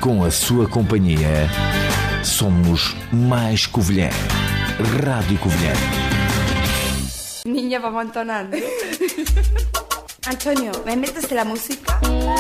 Com a sua companhia, somos mais Covilhã. Rádio Covilhã. Niña, vamos entonando. Antonio, ¿me metes la música?